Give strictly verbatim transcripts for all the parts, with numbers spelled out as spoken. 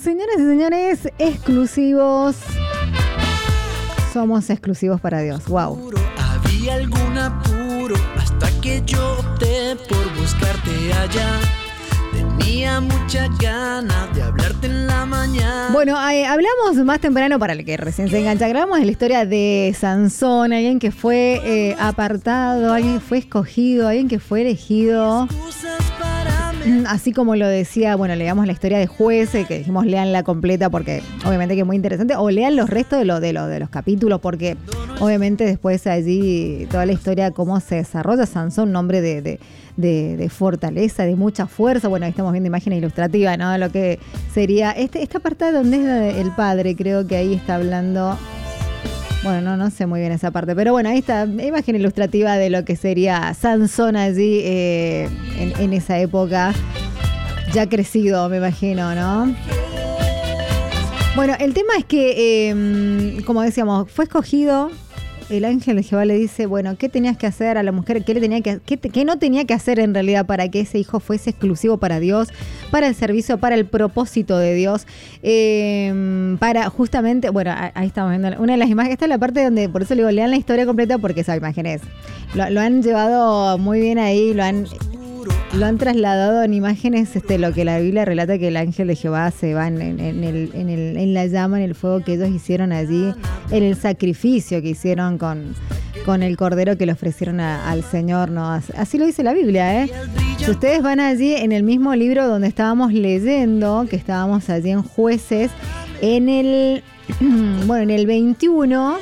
Señoras y señores, exclusivos. Somos exclusivos para Dios. Wow. Había algún apuro hasta que yo opté por buscarte allá. Tenía muchas ganas de hablarte en la mañana. Bueno, eh, hablamos más temprano, para el que recién se engancha, grabamos de la historia de Sansón, alguien que fue eh, apartado, alguien que fue escogido, alguien que fue elegido. Así como lo decía, bueno, leamos la historia de Jueces, que dijimos leanla completa porque obviamente que es muy interesante, o lean los restos de, lo, de, lo, de los capítulos porque obviamente después allí toda la historia, cómo se desarrolla Sansón, un hombre de, de, de, de fortaleza, de mucha fuerza. Bueno, ahí estamos viendo imágenes ilustrativas, ¿no? Lo que sería este, esta parte donde es el padre, creo que ahí está hablando. Bueno, no, no sé muy bien esa parte, pero bueno, ahí está, imagen ilustrativa de lo que sería Sansón allí eh, en, en esa época, ya crecido, me imagino, ¿no? Bueno, el tema es que, eh, como decíamos, fue escogido. El ángel de Jehová le dice, bueno, ¿qué tenías que hacer a la mujer? ¿Qué, le tenía que, qué, qué no tenía que hacer en realidad para que ese hijo fuese exclusivo para Dios, para el servicio, para el propósito de Dios? Eh, para justamente, bueno, ahí estamos viendo una de las imágenes. Esta es la parte donde, por eso le digo, lean la historia completa porque esa imagen es. Lo, lo han llevado muy bien ahí, lo han... Lo han trasladado en imágenes, este, lo que la Biblia relata, que el ángel de Jehová se va en, en, en, el, en, el, en la llama, en el fuego que ellos hicieron allí, en el sacrificio que hicieron con, con el cordero que le ofrecieron a, al Señor, ¿no? Así lo dice la Biblia, ¿eh? Si ustedes van allí en el mismo libro donde estábamos leyendo, que estábamos allí en Jueces, en el, bueno, en el veintiuno...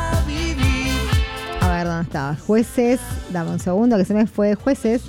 A ver, ¿dónde estaba? Jueces, dame un segundo que se me fue, Jueces.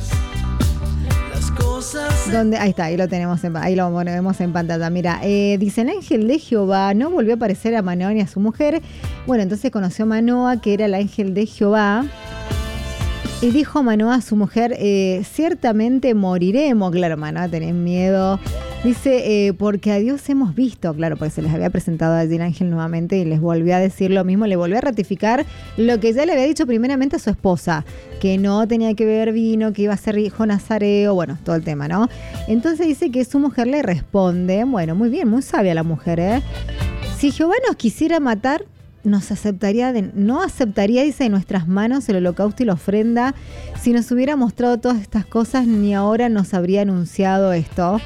Donde, ahí está, ahí lo tenemos, en, ahí lo ponemos en pantalla. Mira, eh, dice, el ángel de Jehová no volvió a aparecer a Manoa ni a su mujer. Bueno, entonces conoció a Manoa, que era el ángel de Jehová. Y dijo Manoa a su mujer, eh, ciertamente moriremos. Claro, Manoa tenía miedo. Dice, eh, porque a Dios hemos visto, claro, porque se les había presentado allí el ángel nuevamente y les volvió a decir lo mismo, le volvió a ratificar lo que ya le había dicho primeramente a su esposa, que no tenía que beber vino, que iba a ser hijo nazareo, bueno, todo el tema, ¿no? Entonces dice que su mujer le responde, bueno, muy bien, muy sabia la mujer, ¿eh? Si Jehová nos quisiera matar, nos aceptaría, de, no aceptaría, dice, de nuestras manos el holocausto y la ofrenda. Si nos hubiera mostrado todas estas cosas, ni ahora nos habría anunciado esto.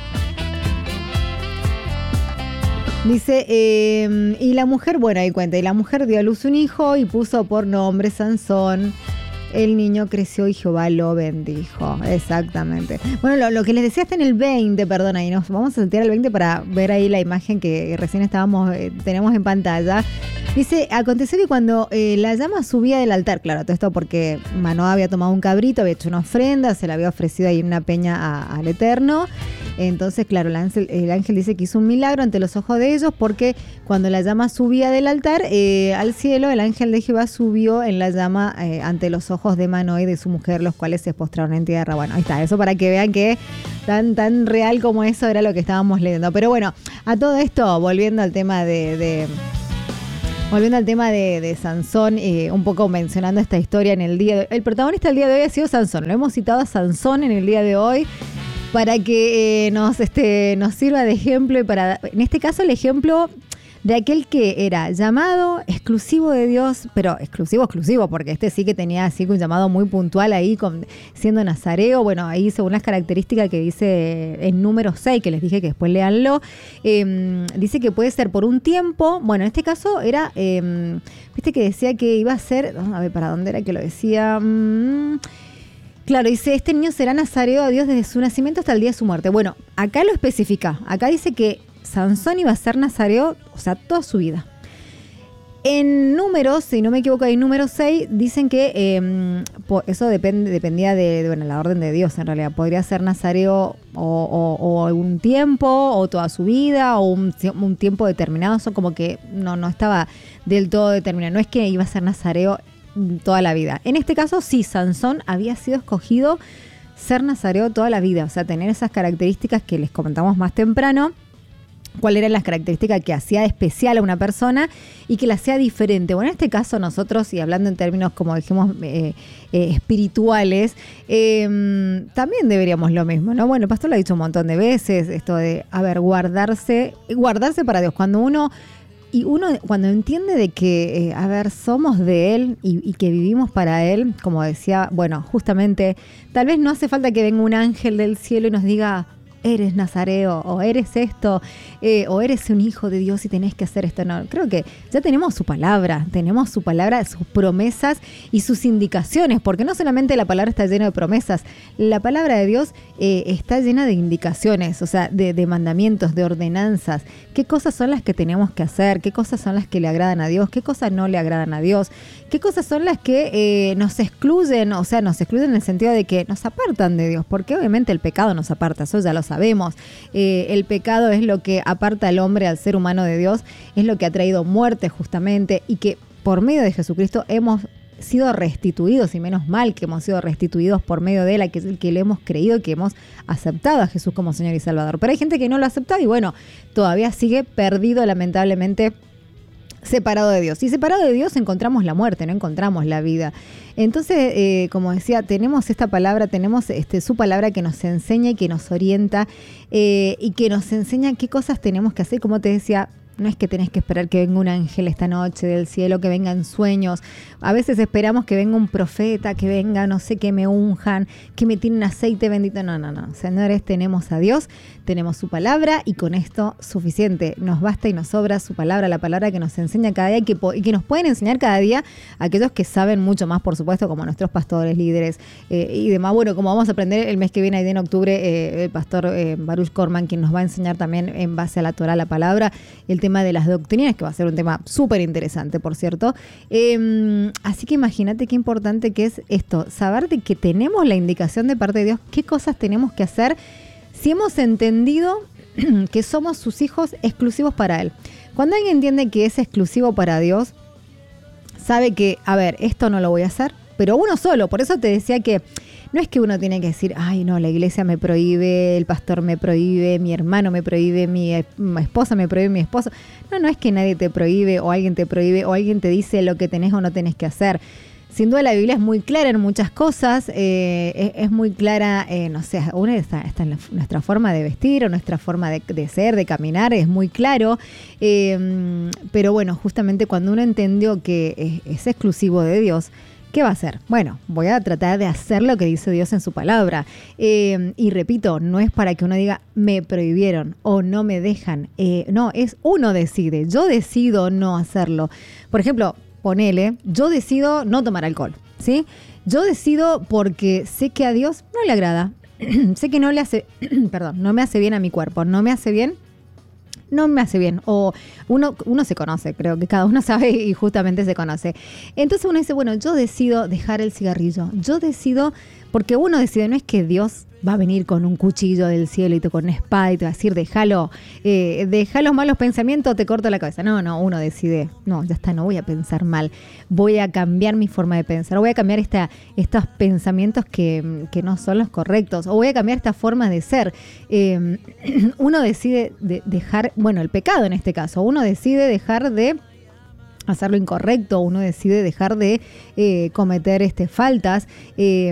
Dice, eh, y la mujer, bueno, ahí cuenta, y la mujer dio a luz un hijo y puso por nombre Sansón. El niño creció y Jehová lo bendijo. Exactamente. Bueno, lo, lo que les decía está en el veinte, perdón, ahí nos vamos a saltear al veinte para ver ahí la imagen que recién estábamos, eh, tenemos en pantalla. Dice, aconteció que cuando eh, la llama subía del altar, claro, todo esto porque Manoa había tomado un cabrito, había hecho una ofrenda, se le había ofrecido ahí una peña a, al Eterno. Entonces, claro, el ángel, el ángel dice que hizo un milagro ante los ojos de ellos porque cuando la llama subía del altar eh, al cielo, el ángel de Jehová subió en la llama eh, ante los ojos de Manoa y de su mujer, los cuales se postraron en tierra. Bueno, ahí está, eso para que vean que tan, tan real como eso era lo que estábamos leyendo. Pero bueno, a todo esto, volviendo al tema de... de Volviendo al tema de, de Sansón, eh, un poco mencionando esta historia en el día de hoy. El protagonista del día de hoy ha sido Sansón. Lo hemos citado a Sansón en el día de hoy para que eh, nos, este, nos sirva de ejemplo y para, en este caso, el ejemplo de aquel que era llamado exclusivo de Dios, pero exclusivo, exclusivo, porque este sí que tenía así un llamado muy puntual ahí, con, siendo nazareo. Bueno, ahí según las características que dice en número seis, que les dije que después léanlo, eh, dice que puede ser por un tiempo. Bueno, en este caso era, eh, viste que decía que iba a ser, a ver, ¿para dónde era que lo decía? Mm, Claro, dice, este niño será nazareo a Dios desde su nacimiento hasta el día de su muerte. Bueno, acá lo especifica. Acá dice que Sansón iba a ser nazareo, o sea, toda su vida. En números, si no me equivoco, en número seis, dicen que eh, eso depende, dependía de, de bueno, la orden de Dios, en realidad. Podría ser nazareo o, o, o algún tiempo, o toda su vida, o un, un tiempo determinado. Eso como que no, no estaba del todo determinado. No es que iba a ser nazareo toda la vida. En este caso, sí, Sansón había sido escogido ser nazareo toda la vida. O sea, tener esas características que les comentamos más temprano. cuáles eran las características que hacía especial a una persona y que la hacía diferente. Bueno, en este caso nosotros, y hablando en términos, como dijimos, eh, eh, espirituales, eh, también deberíamos lo mismo, ¿no? Bueno, el pastor lo ha dicho un montón de veces, esto de, a ver, guardarse, guardarse para Dios. Cuando uno, y uno cuando entiende de que, eh, a ver, somos de Él y, y que vivimos para Él, como decía, bueno, justamente, tal vez no hace falta que venga un ángel del cielo y nos diga, eres nazareo, o eres esto, eh, o eres un hijo de Dios y tenés que hacer esto. No, creo que ya tenemos su palabra, tenemos su palabra, sus promesas y sus indicaciones, porque no solamente la palabra está llena de promesas, la palabra de Dios eh, está llena de indicaciones, o sea, de, de mandamientos, de ordenanzas. ¿Qué cosas son las que tenemos que hacer? ¿Qué cosas son las que le agradan a Dios? ¿Qué cosas no le agradan a Dios? ¿Qué cosas son las que eh, nos excluyen? O sea, nos excluyen en el sentido de que nos apartan de Dios, porque obviamente el pecado nos aparta, eso ya lo sabemos. Eh, el pecado es lo que aparta al hombre, al ser humano de Dios, es lo que ha traído muerte justamente, y que por medio de Jesucristo hemos sido restituidos, y menos mal que hemos sido restituidos por medio de Él, que es el que le hemos creído, que hemos aceptado a Jesús como Señor y Salvador. Pero hay gente que no lo ha aceptado y bueno, todavía sigue perdido, lamentablemente, separado de Dios. Y separado de Dios encontramos la muerte, no encontramos la vida. Entonces, eh, como decía, tenemos esta palabra, tenemos este, su palabra que nos enseña y que nos orienta eh, y que nos enseña qué cosas tenemos que hacer. Como te decía, no es que tenés que esperar que venga un ángel esta noche del cielo, que vengan sueños. A veces esperamos que venga un profeta, que venga, no sé, que me unjan, que me tiren aceite bendito. No, no, no. Señores, tenemos a Dios, tenemos su palabra y con esto suficiente. Nos basta y nos sobra su palabra, la palabra que nos enseña cada día y que, y que nos pueden enseñar cada día aquellos que saben mucho más, por supuesto, como nuestros pastores, líderes eh, y demás. Bueno, como vamos a aprender el mes que viene, ahí en octubre, eh, el pastor eh, Baruch Korman, quien nos va a enseñar también en base a la Torah, la palabra, el tema de las doctrinas, que va a ser un tema súper interesante, por cierto. Eh, así que imagínate qué importante que es esto, saber de que tenemos la indicación de parte de Dios, qué cosas tenemos que hacer si hemos entendido que somos sus hijos exclusivos para Él. Cuando alguien entiende que es exclusivo para Dios, sabe que, a ver, esto no lo voy a hacer, pero uno solo. Por eso te decía que no es que uno tiene que decir, ay no, la iglesia me prohíbe, el pastor me prohíbe, mi hermano me prohíbe, mi esposa me prohíbe, mi esposo. No, no es que nadie te prohíbe o alguien te prohíbe o alguien te dice lo que tenés o no tenés que hacer. Sin duda la Biblia es muy clara en muchas cosas, eh, es, es muy clara, eh, no sé, una está, está en la, nuestra forma de vestir o nuestra forma de, de ser, de caminar, es muy claro, eh, pero bueno, justamente cuando uno entendió que es, es exclusivo de Dios, ¿qué va a hacer? Bueno, voy a tratar de hacer lo que dice Dios en su palabra. Eh, y repito, no es para que uno diga, me prohibieron o no me dejan. Eh, no, es uno decide. Yo decido no hacerlo. Por ejemplo, ponele, yo decido no tomar alcohol, ¿sí? Yo decido porque sé que a Dios no le agrada. Sé que no le hace, perdón, no me hace bien a mi cuerpo, no me hace bien. No me hace bien, o uno, uno se conoce, creo que cada uno sabe y justamente se conoce. Entonces uno dice, bueno, yo decido dejar el cigarrillo, yo decido, porque uno decide, no es que Dios va a venir con un cuchillo del cielo y te con una espada y te va a decir, déjalo, eh, deja los malos pensamientos, te corto la cabeza. No, no, uno decide, no, ya está, no voy a pensar mal, voy a cambiar mi forma de pensar, voy a cambiar esta, estos pensamientos que, que no son los correctos, o voy a cambiar esta forma de ser. Eh, uno decide de dejar, bueno, el pecado en este caso, uno decide dejar de hacer lo incorrecto, uno decide dejar de eh, cometer este, faltas, eh,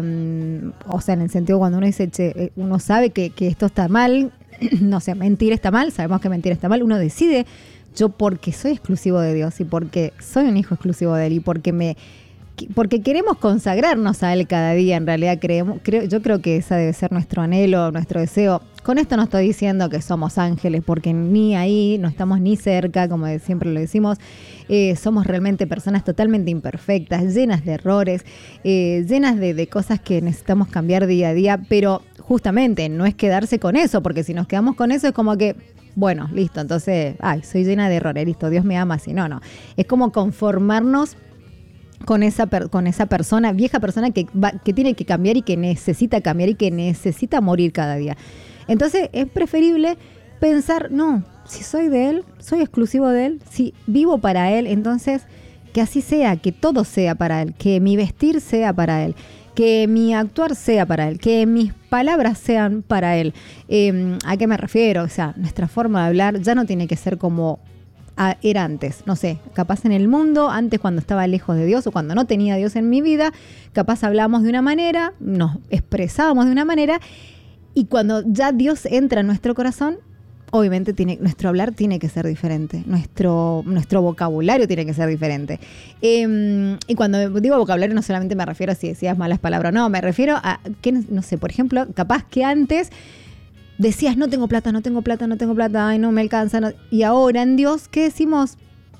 o sea, en el sentido cuando uno dice, che, uno sabe que, que esto está mal, no sé, mentir está mal, sabemos que mentir está mal, uno decide, yo porque soy exclusivo de Dios y porque soy un hijo exclusivo de Él y porque me porque queremos consagrarnos a Él cada día, en realidad creemos, creo, yo creo que ese debe ser nuestro anhelo, nuestro deseo. Con esto no estoy diciendo que somos ángeles, porque ni ahí, no estamos ni cerca, como siempre lo decimos, eh, somos realmente personas totalmente imperfectas, llenas de errores, eh, llenas de, de cosas que necesitamos cambiar día a día, pero justamente no es quedarse con eso, porque si nos quedamos con eso es como que, bueno, listo, entonces, ay, soy llena de errores, listo, Dios me ama así, no, no, es como conformarnos con esa per, con esa persona, vieja persona que, va, que tiene que cambiar y que necesita cambiar y que necesita morir cada día. Entonces es preferible pensar, no, si soy de Él, soy exclusivo de Él, si vivo para Él, entonces que así sea, que todo sea para Él, que mi vestir sea para Él, que mi actuar sea para Él, que mis palabras sean para Él. Eh, ¿A qué me refiero? O sea, nuestra forma de hablar ya no tiene que ser como a, era antes. No sé, capaz en el mundo, antes cuando estaba lejos de Dios o cuando no tenía a Dios en mi vida, capaz hablábamos de una manera, nos expresábamos de una manera, y cuando ya Dios entra en nuestro corazón, obviamente tiene, nuestro hablar tiene que ser diferente, nuestro, nuestro vocabulario tiene que ser diferente. Eh, y cuando digo vocabulario no solamente me refiero a si decías malas palabras, no, me refiero a que, no sé, por ejemplo, capaz que antes decías no tengo plata, no tengo plata, no tengo plata, ay no me alcanza, no, y ahora en Dios, ¿qué decimos?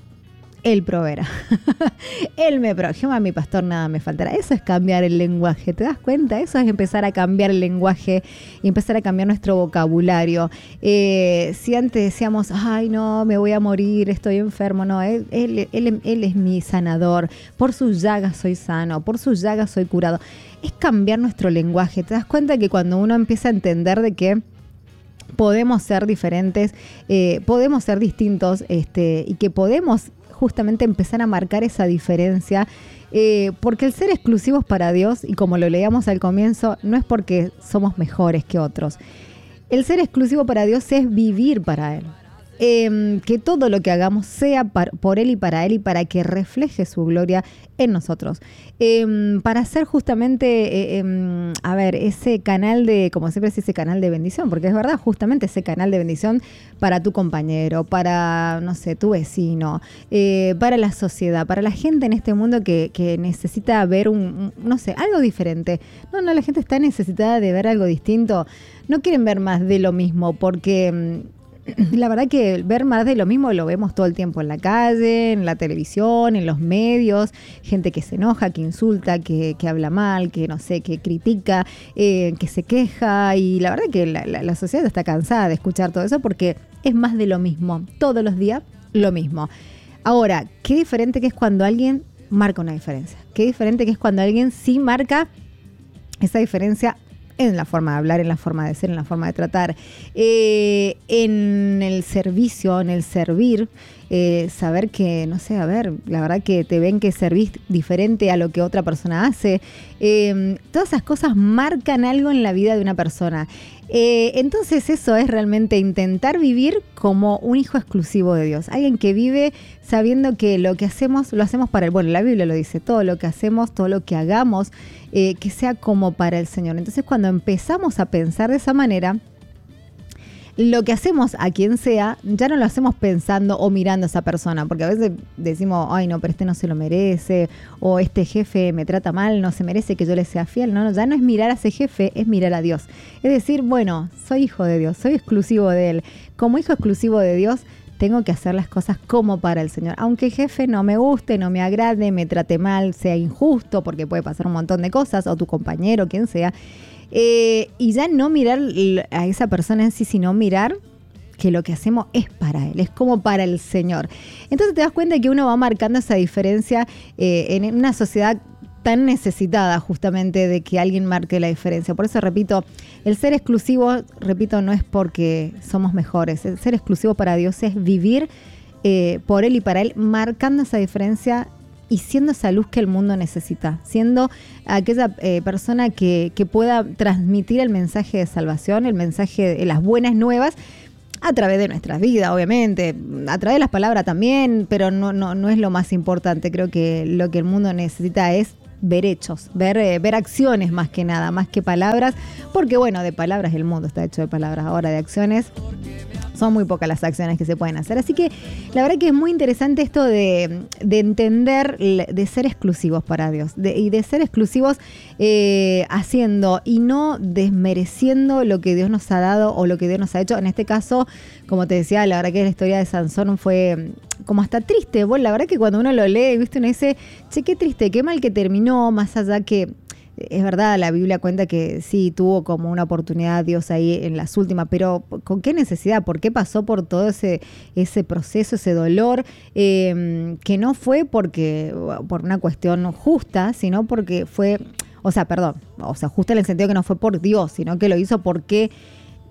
Él proveerá. Él me proveerá. Jehová mi pastor, nada me faltará. Eso es cambiar el lenguaje, ¿te das cuenta? Eso es empezar a cambiar el lenguaje y empezar a cambiar nuestro vocabulario. Eh, si antes decíamos, ay no, me voy a morir, estoy enfermo, no, él, él, él, él es mi sanador, por sus llagas soy sano, por sus llagas soy curado. Es cambiar nuestro lenguaje. ¿Te das cuenta que cuando uno empieza a entender de que podemos ser diferentes, eh, podemos ser distintos, este, y que podemos justamente empezar a marcar esa diferencia, eh, porque el ser exclusivos para Dios, y como lo leíamos al comienzo, no es porque somos mejores que otros. El ser exclusivo para Dios es vivir para Él. Eh, que todo lo que hagamos sea par, por Él y para Él, y para que refleje su gloria en nosotros. Eh, para ser justamente, eh, eh, a ver, ese canal de, como siempre es ese canal de bendición, porque es verdad, justamente ese canal de bendición para tu compañero, para, no sé, tu vecino, eh, para la sociedad, para la gente en este mundo que, que necesita ver un, un, no sé, algo diferente. No, no, la gente está necesitada de ver algo distinto. No quieren ver más de lo mismo, porque la verdad que ver más de lo mismo lo vemos todo el tiempo en la calle, en la televisión, en los medios, gente que se enoja, que insulta, que, que habla mal, que no sé, que critica, eh, que se queja, y la verdad que la, la, la sociedad está cansada de escuchar todo eso porque es más de lo mismo, todos los días lo mismo. Ahora, qué diferente que es cuando alguien marca una diferencia, qué diferente que es cuando alguien sí marca esa diferencia en la forma de hablar, en la forma de ser, en la forma de tratar, eh, en el servicio, en el servir, eh, saber que, no sé, a ver, la verdad que te ven que servís diferente a lo que otra persona hace. Eh, todas esas cosas marcan algo en la vida de una persona. Eh, entonces eso es realmente intentar vivir como un hijo exclusivo de Dios. Alguien que vive sabiendo que lo que hacemos, lo hacemos para Él. Bueno, la Biblia lo dice, todo lo que hacemos, todo lo que hagamos, eh, que sea como para el Señor. Entonces cuando empezamos a pensar de esa manera, lo que hacemos a quien sea, ya no lo hacemos pensando o mirando a esa persona, porque a veces decimos, ay no, pero este no se lo merece, o este jefe me trata mal, no se merece que yo le sea fiel. No, no, ya no es mirar a ese jefe, es mirar a Dios. Es decir, bueno, soy hijo de Dios, soy exclusivo de Él. Como hijo exclusivo de Dios, tengo que hacer las cosas como para el Señor. Aunque el jefe no me guste, no me agrade, me trate mal, sea injusto, porque puede pasar un montón de cosas, o tu compañero, quien sea. Eh, y ya no mirar a esa persona en sí, sino mirar que lo que hacemos es para Él, es como para el Señor. Entonces te das cuenta que uno va marcando esa diferencia eh, en una sociedad tan necesitada justamente de que alguien marque la diferencia. Por eso repito, el ser exclusivo, repito, no es porque somos mejores. El ser exclusivo para Dios es vivir eh, por Él y para Él, marcando esa diferencia y siendo esa luz que el mundo necesita, siendo aquella eh, persona que, que pueda transmitir el mensaje de salvación, el mensaje de las buenas nuevas, a través de nuestras vidas, obviamente, a través de las palabras también, pero no, no, no es lo más importante. Creo que lo que el mundo necesita es ver hechos, ver, eh, ver acciones más que nada, más que palabras, porque bueno, de palabras el mundo está hecho de palabras, ahora de acciones son muy pocas las acciones que se pueden hacer. Así que la verdad que es muy interesante esto de, de entender, de ser exclusivos para Dios, de, y de ser exclusivos eh, haciendo y no desmereciendo lo que Dios nos ha dado o lo que Dios nos ha hecho. En este caso, como te decía, la verdad que la historia de Sansón fue como hasta triste. Bueno, la verdad que cuando uno lo lee, ¿viste? Uno dice, che, qué triste, qué mal que terminó, más allá que... Es verdad, la Biblia cuenta que sí, tuvo como una oportunidad Dios ahí en las últimas, pero ¿con qué necesidad? ¿Por qué pasó por todo ese, ese proceso, ese dolor? Eh, que no fue porque por una cuestión justa, sino porque fue, o sea, perdón, o sea, justa en el sentido que no fue por Dios, sino que lo hizo porque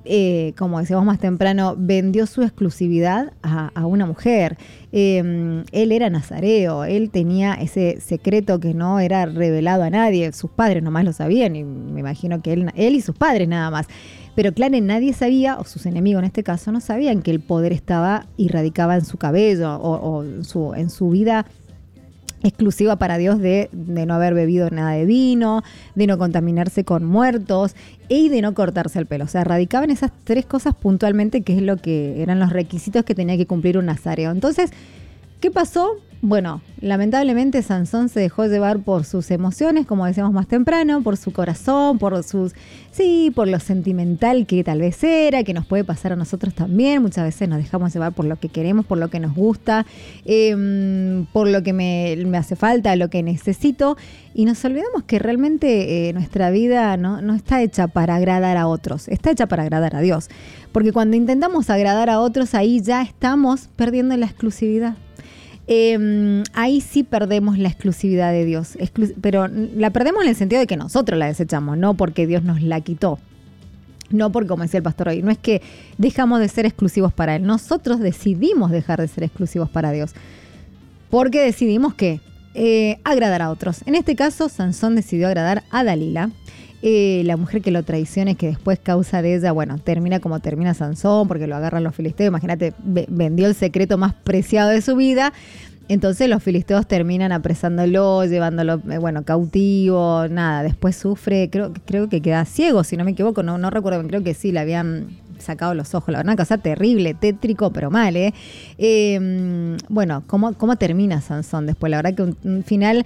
eh, como decíamos más temprano, vendió su exclusividad a, a una mujer. Eh, él era nazareo, él tenía ese secreto que no era revelado a nadie, sus padres nomás lo sabían, y me imagino que él, él y sus padres nada más. Pero claro, nadie sabía, o sus enemigos en este caso, no sabían que el poder estaba y radicaba en su cabello o, o en, su, en su vida exclusiva para Dios de, de no haber bebido nada de vino, de no contaminarse con muertos y de no cortarse el pelo. O sea, radicaban esas tres cosas puntualmente, que es lo que eran los requisitos que tenía que cumplir un nazareo. Entonces, ¿qué pasó? Bueno, lamentablemente Sansón se dejó llevar por sus emociones, como decíamos más temprano, por su corazón, por sus, sí, por lo sentimental que tal vez era, que nos puede pasar a nosotros también. Muchas veces nos dejamos llevar por lo que queremos, por lo que nos gusta, eh, por lo que me, me hace falta, lo que necesito, y nos olvidamos que realmente eh, nuestra vida no, no está hecha para agradar a otros, está hecha para agradar a Dios. Porque cuando intentamos agradar a otros, ahí ya estamos perdiendo la exclusividad. Eh, ahí sí perdemos la exclusividad de Dios, Exclu- pero la perdemos en el sentido de que nosotros la desechamos, no porque Dios nos la quitó, no porque, como decía el pastor hoy, no es que dejamos de ser exclusivos para Él, nosotros decidimos dejar de ser exclusivos para Dios, porque decidimos que eh, agradar a otros. En este caso, Sansón decidió agradar a Dalila, eh, la mujer que lo traiciona y que después, causa de ella, bueno, termina como termina Sansón, porque lo agarran los filisteos. Imagínate, v- vendió el secreto más preciado de su vida. Entonces los filisteos terminan apresándolo, llevándolo, eh, bueno, cautivo, nada. Después sufre, creo, creo que queda ciego, si no me equivoco, no, no recuerdo, creo que sí, le habían sacado los ojos. La verdad, una cosa terrible, tétrico, pero mal, ¿eh? eh bueno, ¿cómo, ¿cómo termina Sansón después? La verdad que un, un final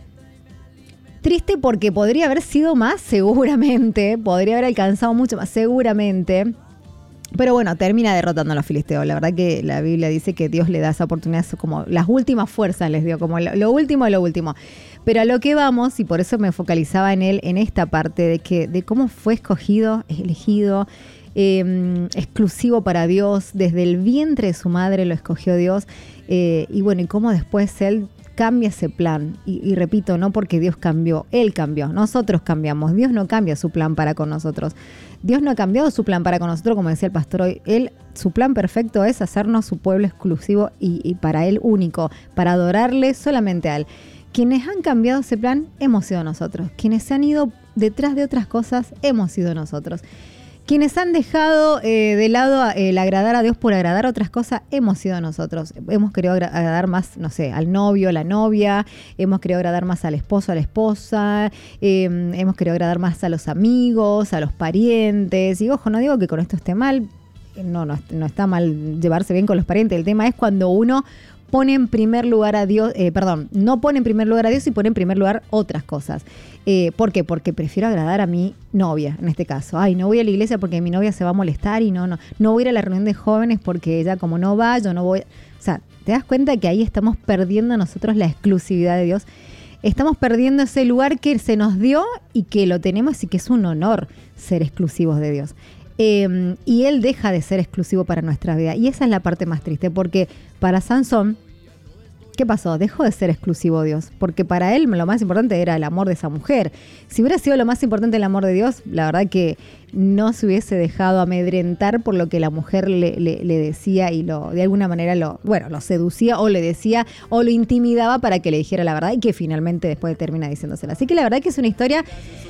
triste, porque podría haber sido más, seguramente, podría haber alcanzado mucho más, seguramente. Pero bueno, termina derrotando a los filisteos. La verdad que la Biblia dice que Dios le da esa oportunidad, como las últimas fuerzas les dio, como lo, lo último de lo último. Pero a lo que vamos, y por eso me focalizaba en él, en esta parte de que de cómo fue escogido, elegido, eh, exclusivo para Dios, desde el vientre de su madre lo escogió Dios, eh, y bueno, y cómo después él cambia ese plan, y, y repito, no porque Dios cambió, Él cambió, nosotros cambiamos, Dios no cambia su plan para con nosotros, Dios no ha cambiado su plan para con nosotros, como decía el pastor hoy, Él, su plan perfecto es hacernos su pueblo exclusivo y, y para Él único, para adorarle solamente a Él. Quienes han cambiado ese plan hemos sido nosotros, quienes se han ido detrás de otras cosas hemos sido nosotros. Quienes han dejado eh, de lado el agradar a Dios por agradar a otras cosas, hemos sido nosotros. Hemos querido agra- agradar más, no sé, al novio, a la novia, hemos querido agradar más al esposo, a la esposa, eh, hemos querido agradar más a los amigos, a los parientes. Y ojo, no digo que con esto esté mal, no, no, no está mal llevarse bien con los parientes. El tema es cuando uno pone en primer lugar a Dios, eh, perdón, no pone en primer lugar a Dios y pone en primer lugar otras cosas. Eh, ¿Por qué? Porque prefiero agradar a mi novia, en este caso. Ay, no voy a la iglesia porque mi novia se va a molestar y no, no, no voy a ir a la reunión de jóvenes porque ella como no va, yo no voy. O sea, ¿te das cuenta que ahí estamos perdiendo nosotros la exclusividad de Dios? Estamos perdiendo ese lugar que se nos dio y que lo tenemos y que es un honor ser exclusivos de Dios. Eh, y Él deja de ser exclusivo para nuestra vida. Y esa es la parte más triste, porque para Sansón, ¿qué pasó? Dejó de ser exclusivo Dios, porque para él lo más importante era el amor de esa mujer. Si hubiera sido lo más importante el amor de Dios, la verdad que no se hubiese dejado amedrentar por lo que la mujer le, le, le decía y lo de alguna manera lo, bueno, lo seducía o le decía o lo intimidaba para que le dijera la verdad, y que finalmente después termina diciéndosela. Así que la verdad que es una historia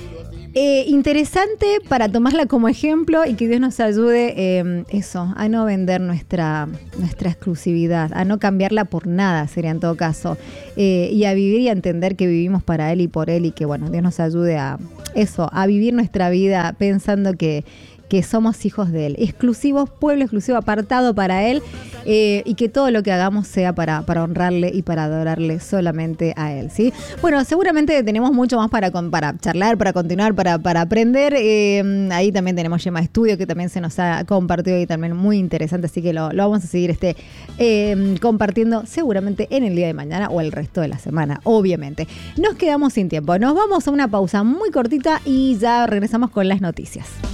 Eh, interesante para tomarla como ejemplo, y que Dios nos ayude eh, eso, a no vender nuestra, nuestra exclusividad, a no cambiarla por nada, sería en todo caso, eh, y a vivir y a entender que vivimos para Él y por Él, y que bueno, Dios nos ayude a eso, a vivir nuestra vida pensando que que somos hijos de Él, exclusivos, pueblo exclusivo, apartado para Él, eh, y que todo lo que hagamos sea para, para honrarle y para adorarle solamente a Él, ¿sí? Bueno, seguramente tenemos mucho más para, para charlar, para continuar, para, para aprender. Eh, ahí también tenemos Yema Estudio, que también se nos ha compartido y también muy interesante, así que lo, lo vamos a seguir este, eh, compartiendo seguramente en el día de mañana o el resto de la semana, obviamente. Nos quedamos sin tiempo, nos vamos a una pausa muy cortita y ya regresamos con las noticias.